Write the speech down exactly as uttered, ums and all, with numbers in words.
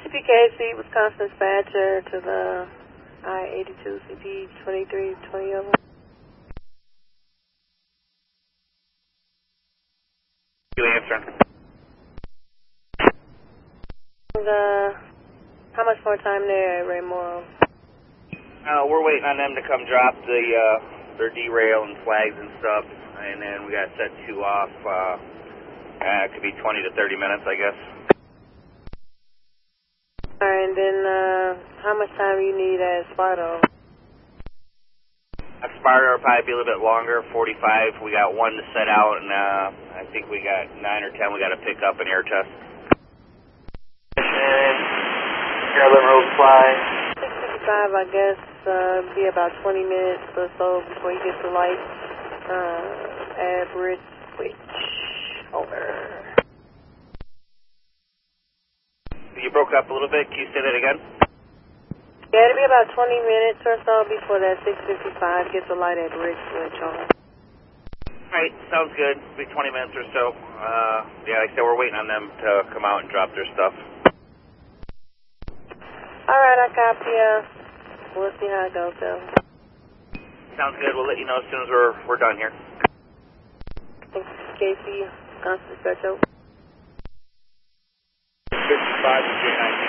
C P K C, Wisconsin dispatcher to the I eighty-two C P twenty-three twenty over. You answering? The, how much more time there at Raymore? Uh, we're waiting on them to come drop the uh, their derail and flags and stuff, and then we got set two off. Uh, uh, it could be twenty to thirty minutes, I guess. All right, and then uh, how much time you need at Sparto? At Sparta will probably be a little bit longer, forty-five. We got one to set out, and uh, I think we got nine or ten we got to pick up and air test. And Carolyn Road fly. six fifty-five, I guess, uh, be about twenty minutes or so before you get to light. Uh, average switch. Over. You broke up a little bit. Can you say that again? Yeah, it'll be about twenty minutes or so before that six fifty-five gets a light at bridge switch on. All right, sounds good. It'll be twenty minutes or so. Uh, yeah, like I said, we're waiting on them to come out and drop their stuff. All right, I copy you. We'll see how it goes, though. Sounds good. We'll let you know as soon as we're we're done here. Thanks, Casey. Constant Special. fifty-five to J nine.